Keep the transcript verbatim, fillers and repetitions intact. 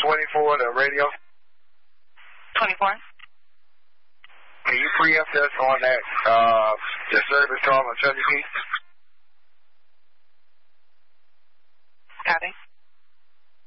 twenty-four, the radio. twenty-four. Can you preempt us on that, uh, the service call on Chuck E. Cheese?